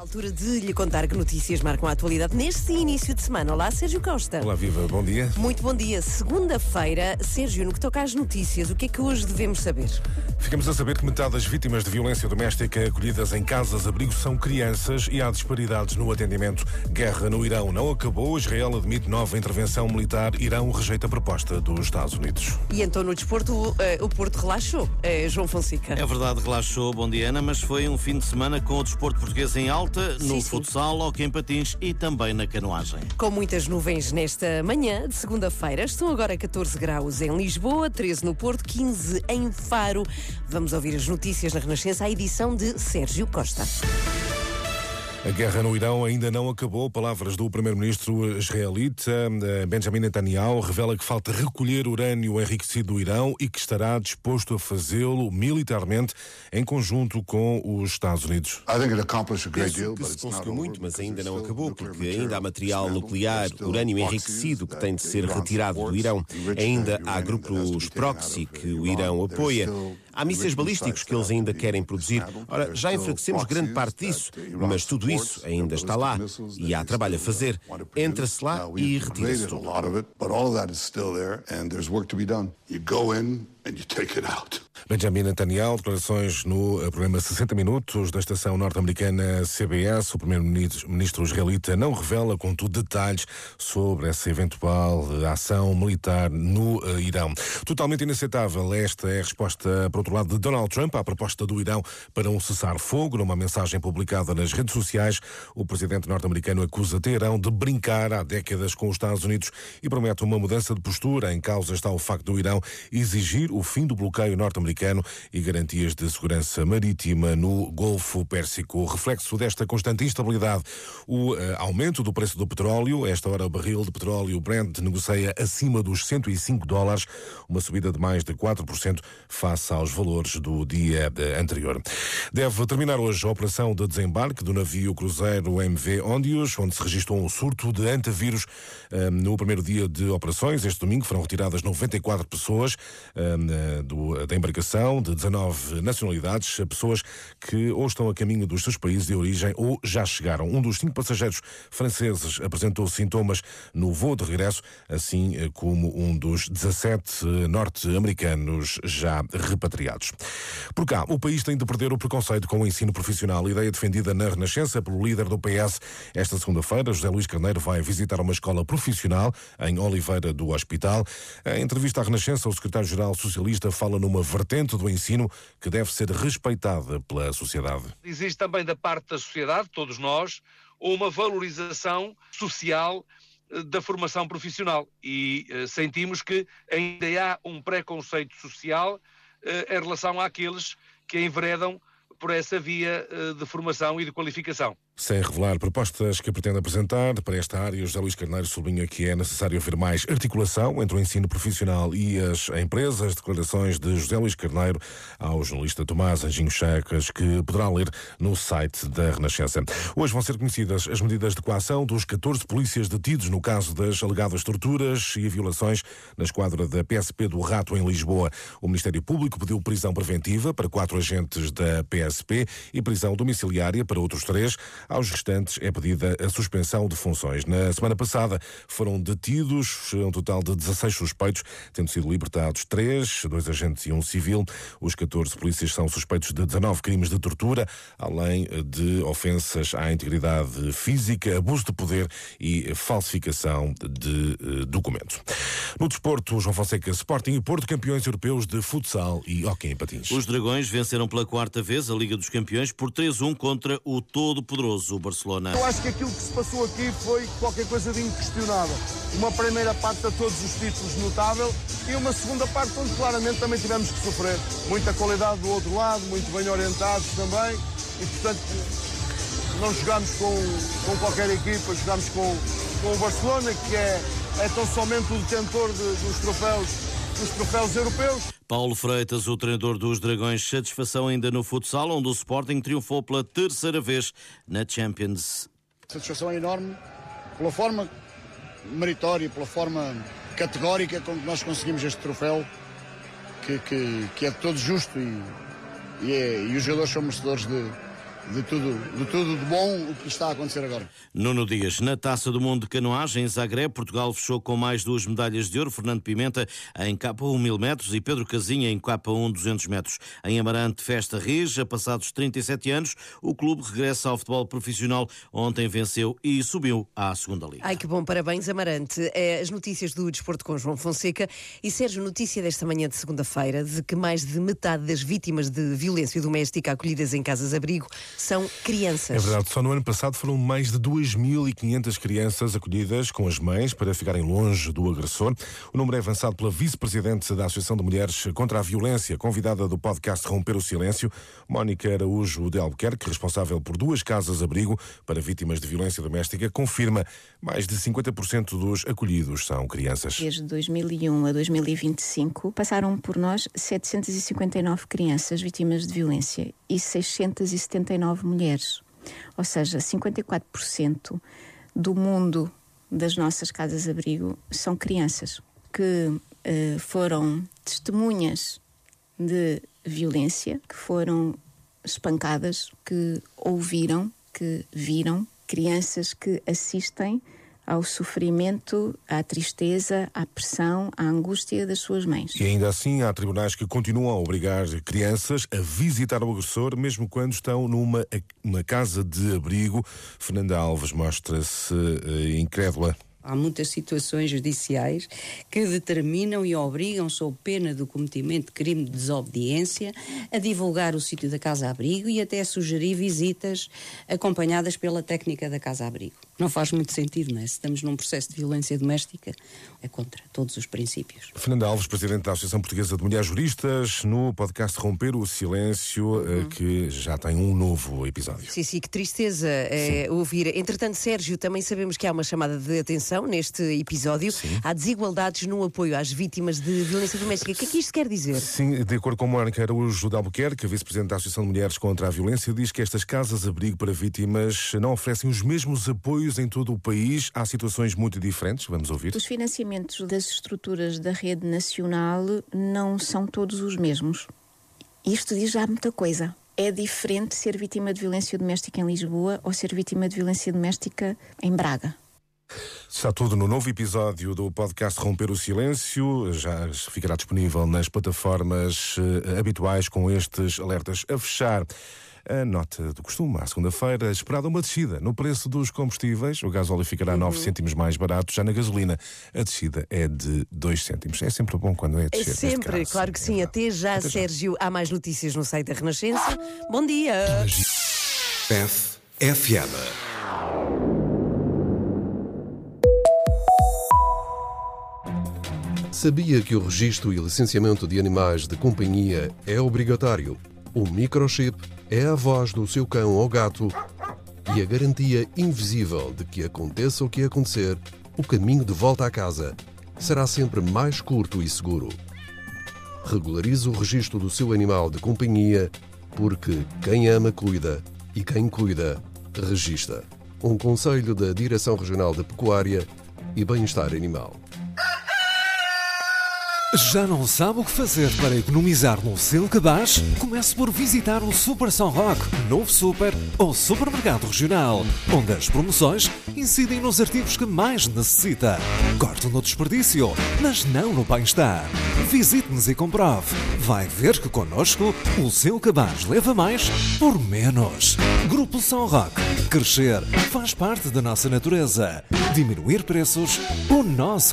Altura de lhe contar que notícias marcam a atualidade neste início de semana. Olá, Sérgio Costa. Olá, viva, bom dia. Muito bom dia. Segunda-feira, Sérgio, no que toca às notícias, o que é que hoje devemos saber? Ficamos a saber que metade das vítimas de violência doméstica acolhidas em casas-abrigo são crianças e há disparidades no atendimento. Guerra no Irão não acabou. Israel admite nova intervenção militar. Irão rejeita a proposta dos Estados Unidos. E então no desporto, o Porto relaxou. João Fonseca. É verdade, relaxou, bom dia, Ana, mas foi um fim de semana com o desporto português em alta, no futsal, hóquei em patins e também na canoagem. Com muitas nuvens nesta manhã de segunda-feira, estão agora 14 graus em Lisboa, 13 no Porto, 15 em Faro. Vamos ouvir as notícias na Renascença, a edição de Sérgio Costa. A guerra no Irão ainda não acabou. Palavras do primeiro-ministro israelita Benjamin Netanyahu revela que falta recolher urânio enriquecido do Irão e que estará disposto a fazê-lo militarmente em conjunto com os Estados Unidos. Penso que se conseguiu muito, mas ainda não acabou, porque ainda há material nuclear, urânio enriquecido, que tem de ser retirado do Irão. Ainda há grupos proxy que o Irão apoia. Há mísseis balísticos que eles ainda querem produzir. Ora, já enfraquecemos grande parte disso, mas tudo isso ainda está lá e há trabalho a fazer. Entra-se lá e retira-se tudo. Benjamin Netanyahu, declarações no programa 60 Minutos da estação norte-americana CBS. O primeiro-ministro israelita não revela, contudo, detalhes sobre essa eventual ação militar no Irão. Totalmente inaceitável, esta é a resposta, por outro lado, de Donald Trump à proposta do Irão para um cessar-fogo. Numa mensagem publicada nas redes sociais, o presidente norte-americano acusa Teherão de brincar há décadas com os Estados Unidos e promete uma mudança de postura. Em causa está o facto do Irão exigir o fim do bloqueio norte-americano e garantias de segurança marítima no Golfo Pérsico. O reflexo desta constante instabilidade, o aumento do preço do petróleo. A esta hora, o barril de petróleo Brent negocia acima dos $105, uma subida de mais de 4% face aos valores do dia anterior. Deve terminar hoje a operação de desembarque do navio cruzeiro MV Ondius, onde se registrou um surto de antavírus. No primeiro dia de operações, este domingo, foram retiradas 94 pessoas da embarcação, de 19 nacionalidades, pessoas que ou estão a caminho dos seus países de origem ou já chegaram. Um dos 5 passageiros franceses apresentou sintomas no voo de regresso, assim como um dos 17 norte-americanos já repatriados. Por cá, o país tem de perder o preconceito com o ensino profissional, ideia defendida na Renascença pelo líder do PS. Esta segunda-feira, José Luís Carneiro vai visitar uma escola profissional em Oliveira do Hospital. Em entrevista à Renascença, o secretário-geral socialista fala numa vertente do ensino que deve ser respeitada pela sociedade. Existe também da parte da sociedade, todos nós, uma valorização social da formação profissional e sentimos que ainda há um preconceito social em relação àqueles que enveredam por essa via de formação e de qualificação. Sem revelar propostas que pretende apresentar para esta área, José Luís Carneiro sublinha que é necessário haver mais articulação entre o ensino profissional e as empresas. Declarações de José Luís Carneiro ao jornalista Tomás Anjinho Chacas, que poderá ler no site da Renascença. Hoje vão ser conhecidas as medidas de coação dos 14 polícias detidos no caso das alegadas torturas e violações na esquadra da PSP do Rato em Lisboa. O Ministério Público pediu prisão preventiva para 4 agentes da PSP e prisão domiciliária para outros 3. Aos restantes é pedida a suspensão de funções. Na semana passada foram detidos um total de 16 suspeitos, tendo sido libertados 3, 2 agentes e 1 civil. Os 14 polícias são suspeitos de 19 crimes de tortura, além de ofensas à integridade física, abuso de poder e falsificação de documentos. No desporto, João Fonseca, Sporting e Porto, campeões europeus de futsal e hóquei em patins. Os Dragões venceram pela 4ª vez a Liga dos Campeões por 3-1 contra o todo-poderoso Barcelona. Eu acho que aquilo que se passou aqui foi qualquer coisa de inquestionável. Uma primeira parte a todos os títulos notável e uma segunda parte onde claramente também tivemos que sofrer. Muita qualidade do outro lado, muito bem orientados também e, portanto, não jogámos com qualquer equipa, jogámos com o Barcelona, que é tão somente o detentor dos troféus europeus. Paulo Freitas, o treinador dos Dragões, satisfação ainda no futsal, onde o Sporting triunfou pela 3ª vez na Champions. Satisfação enorme pela forma meritória, pela forma categórica com que nós conseguimos este troféu, que é de todo justo e os jogadores são merecedores de tudo de bom o que está a acontecer agora. Nuno Dias, na Taça do Mundo de Canoagem, em Zagreb, Portugal fechou com mais 2 medalhas de ouro. Fernando Pimenta em K1 1000 metros e Pedro Casinha em K1 200 metros. Em Amarante, festa rija. Passados 37 anos, o clube regressa ao futebol profissional. Ontem venceu e subiu à segunda liga. Ai, que bom, parabéns, Amarante. As notícias do desporto com João Fonseca. E Sérgio, notícia desta manhã de segunda-feira de que mais de metade das vítimas de violência doméstica acolhidas em casas-abrigo são crianças. É verdade, só no ano passado foram mais de 2.500 crianças acolhidas com as mães para ficarem longe do agressor. O número é avançado pela vice-presidente da Associação de Mulheres contra a Violência, convidada do podcast Romper o Silêncio, Mónica Araújo de Albuquerque, responsável por 2 casas-abrigo para vítimas de violência doméstica, confirma mais de 50% dos acolhidos são crianças. Desde 2001 a 2025 passaram por nós 759 crianças vítimas de violência e 679 mulheres, ou seja, 54% do mundo das nossas casas-abrigo são crianças que foram testemunhas de violência, que foram espancadas, que ouviram, que viram, crianças que assistem ao sofrimento, à tristeza, à pressão, à angústia das suas mães. E ainda assim há tribunais que continuam a obrigar crianças a visitar o agressor, mesmo quando estão numa casa de abrigo. Fernanda Alves mostra-se incrédula. Há muitas situações judiciais que determinam e obrigam, sob pena do cometimento de crime de desobediência, a divulgar o sítio da casa-abrigo e até a sugerir visitas acompanhadas pela técnica da casa-abrigo. Não faz muito sentido, não é? Se estamos num processo de violência doméstica, é contra todos os princípios. Fernanda Alves, presidente da Associação Portuguesa de Mulheres Juristas, no podcast Romper o Silêncio, que já tem um novo episódio. Sim, que tristeza ouvir. Entretanto, Sérgio, também sabemos que há uma chamada de atenção neste episódio. Sim. Há desigualdades no apoio às vítimas de violência doméstica. O que é que isto quer dizer? Sim, de acordo com Mónica Araújo de Albuquerque, a vice-presidente da Associação de Mulheres contra a Violência, diz que estas casas-abrigo para vítimas não oferecem os mesmos apoios em todo o país. Há situações muito diferentes. Vamos ouvir. Os financiamentos das estruturas da rede nacional não são todos os mesmos. Isto diz já muita coisa. É diferente ser vítima de violência doméstica em Lisboa ou ser vítima de violência doméstica em Braga. Está tudo no novo episódio do podcast Romper o Silêncio. Já ficará disponível nas plataformas habituais com estes alertas. A fechar, a nota do costume, à segunda-feira, esperada uma descida no preço dos combustíveis. O gasóleo ficará 9 cêntimos mais barato. Já na gasolina, a descida é de 2 cêntimos. É sempre bom quando é descer. É sempre, claro que sim. Até já, Sérgio. Há mais notícias no site da Renascença. Bom dia! FM. Sabia que o registro e licenciamento de animais de companhia é obrigatório? O microchip é a voz do seu cão ou gato e a garantia invisível de que aconteça o que acontecer, o caminho de volta à casa será sempre mais curto e seguro. Regularize o registro do seu animal de companhia, porque quem ama cuida e quem cuida registra. Um conselho da Direção Regional da Pecuária e Bem-Estar Animal. Já não sabe o que fazer para economizar no seu cabaz? Comece por visitar o Super São Roque, novo super ou supermercado regional, onde as promoções incidem nos artigos que mais necessita. Corte no desperdício, mas não no bem-estar. Visite-nos e comprove. Vai ver que connosco o seu cabaz leva mais por menos. Grupo São Roque. Crescer faz parte da nossa natureza. Diminuir preços, o nosso